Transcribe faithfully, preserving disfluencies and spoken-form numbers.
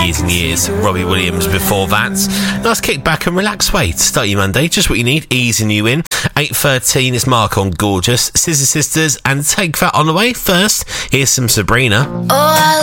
Years and Years. Robbie Williams before that. Nice kick back and relax way to start your Monday. Just what you need, easing you in. eight thirteen, it's Mark on Gorgeous. Scissor Sisters and Take That on the way. First, here's some Sabrina. Oh, I